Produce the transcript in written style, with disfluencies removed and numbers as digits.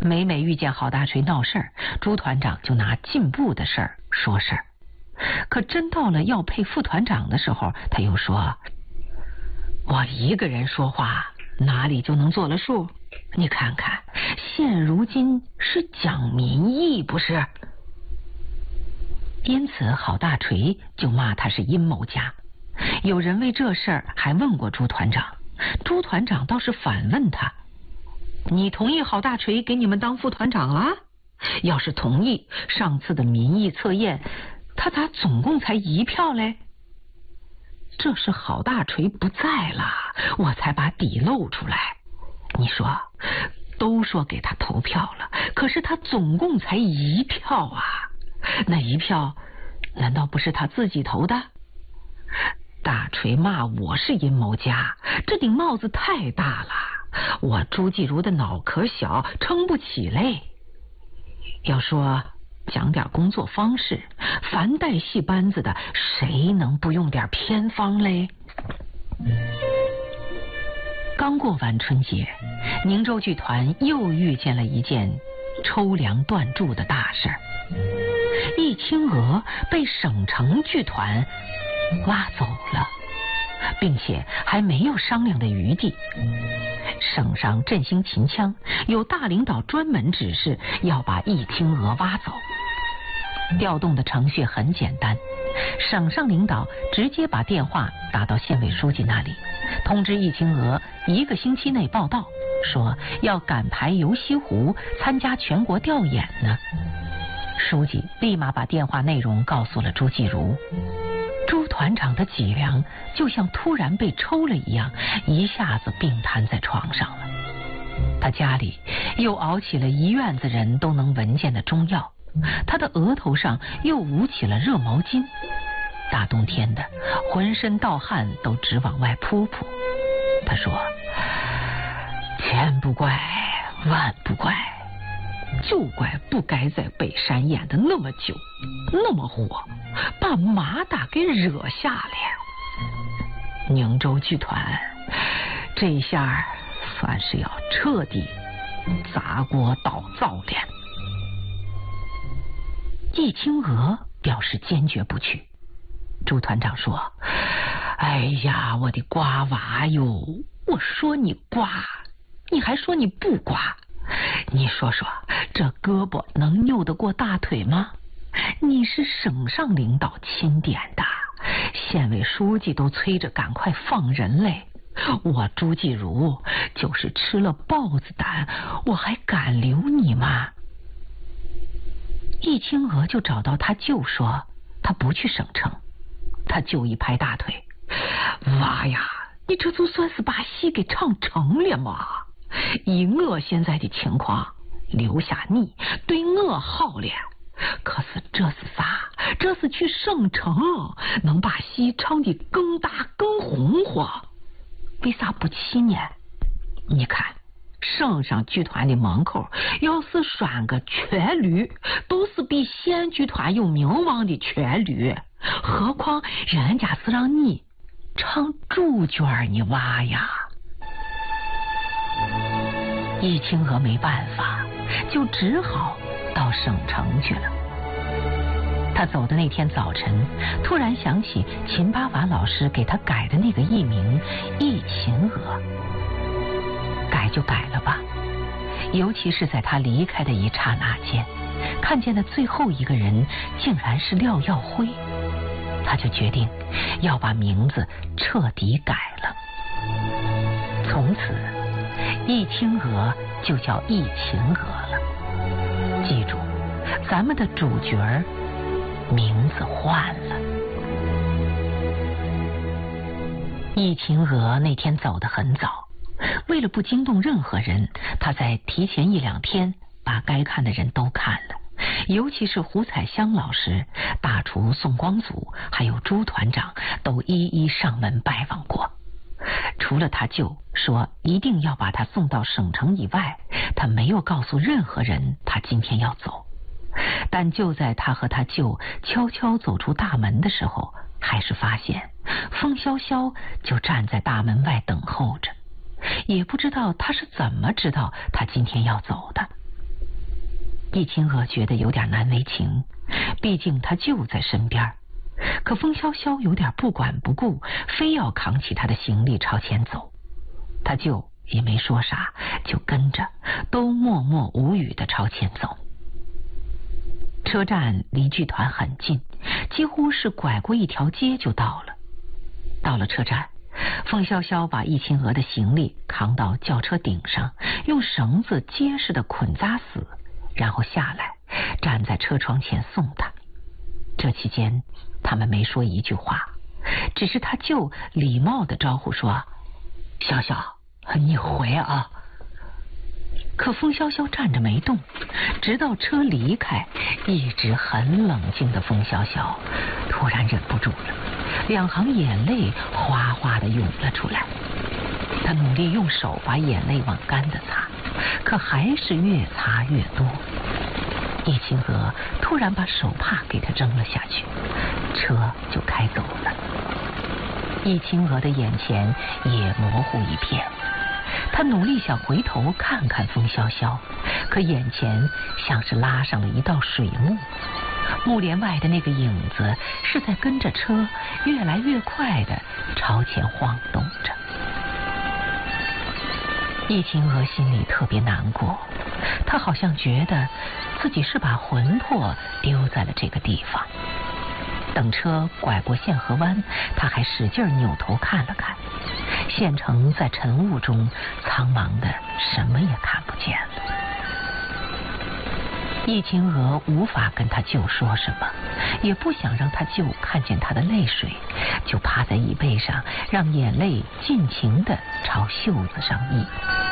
每每遇见郝大锤闹事儿，朱团长就拿进步的事儿说事儿。可真到了要配副团长的时候，他又说：“我一个人说话哪里就能做了数？你看看，现如今是讲民意不是？”因此郝大锤就骂他是阴谋家。有人为这事儿还问过朱团长，朱团长倒是反问他：“你同意郝大锤给你们当副团长了？要是同意，上次的民意测验他咋总共才1票嘞？”这是郝大锤不在了，我才把底露出来。你说，都说给他投票了，可是他总共才1票啊！那1票难道不是他自己投的？大锤骂我是阴谋家，这顶帽子太大了，我朱继如的脑壳小，撑不起嘞。要说讲点工作方式，凡带戏班子的，谁能不用点偏方嘞？刚过完春节，宁州剧团又遇见了一件抽梁断柱的大事儿。易清娥被省城剧团挖走了，并且还没有商量的余地。省上振兴秦腔，有大领导专门指示要把易清娥挖走。调动的程序很简单，省上领导直接把电话打到县委书记那里，通知易清娥1个星期内报到，说要赶排游西湖参加全国调演呢。书记立马把电话内容告诉了朱继如。朱团长的脊梁就像突然被抽了一样，一下子病瘫在床上了。他家里又熬起了一院子人都能闻见的中药，他的额头上又捂起了热毛巾，大冬天的浑身盗汗都直往外扑扑。他说：“千不怪万不怪，就怪不该在北山演的那么久那么火，把马大给惹下了。宁州剧团这下算是要彻底砸锅倒灶了。”易清娥表示坚决不去。朱团长说：“哎呀，我的瓜娃哟，我说你瓜，你还说你不瓜，你说说这胳膊能拗得过大腿吗？你是省上领导钦点的，县委书记都催着赶快放人嘞。我朱继如就是吃了豹子胆，我还敢留你吗？”易清娥就找到他舅说他不去省城。他舅一拍大腿：“娃呀，你这就算是把戏给唱成了嘛！以我现在的情况，留下你对我好了。可是这是啥？这是去省城，能把戏唱得更大更红火。为啥不去呢？你看省上剧团的门口要是拴个瘸驴，都是比县剧团有名望的瘸驴，何况人家是让你唱主角呢，娃呀！”易清娥没办法，就只好到省城去了。他走的那天早晨，突然想起秦八娃老师给他改的那个艺名易秦娥，改就改了吧。尤其是在他离开的一刹那间，看见的最后一个人竟然是廖耀辉，他就决定要把名字彻底改了。从此易清娥就叫易秦娥了。记住，咱们的主角名字换了。易秦娥那天走得很早，为了不惊动任何人，他在提前1、2天把该看的人都看了，尤其是胡彩香老师、大厨宋光祖还有朱团长都一一上门拜访过。除了他舅说一定要把他送到省城以外，他没有告诉任何人他今天要走。但就在他和他舅悄悄走出大门的时候，还是发现风萧萧就站在大门外等候着，也不知道他是怎么知道他今天要走的。 易清娥觉得有点难为情，毕竟他就在身边。可风萧萧有点不管不顾，非要扛起他的行李朝前走。他舅也没说啥，就跟着，都默默无语地朝前走。车站离剧团很近，几乎是拐过一条街就到了。到了车站，风萧萧把易清娥的行李扛到轿车顶上，用绳子结实地捆扎死，然后下来站在车窗前送他。这期间他们没说一句话，只是他舅礼貌地招呼说：“萧萧，你回啊。”可风萧萧站着没动，直到车离开，一直很冷静的风萧萧突然忍不住了，两行眼泪哗哗地涌了出来。他努力用手把眼泪往干的擦，可还是越擦越多。易清娥突然把手帕给他扔了下去，车就开走了。易清娥的眼前也模糊一片，他努力想回头看看风萧萧，可眼前像是拉上了一道水幕，幕帘外的那个影子是在跟着车越来越快地朝前晃动着。易清娥心里特别难过，她好像觉得自己是把魂魄丢在了这个地方。等车拐过县河湾，她还使劲扭头看了看，县城在晨雾中苍茫的什么也看不见了。易清娥无法跟他舅说什么，也不想让他舅看见他的泪水，就趴在椅背上，让眼泪尽情地朝袖子上溢。